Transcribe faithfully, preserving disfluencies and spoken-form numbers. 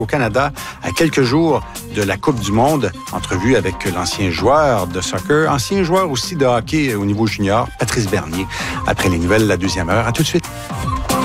au Canada à quelques jours de la Coupe du monde. Entrevue avec l'ancien joueur de soccer, ancien joueur aussi de hockey au niveau junior, Patrice Bernier. Après les nouvelles, la deuxième heure. À tout de suite.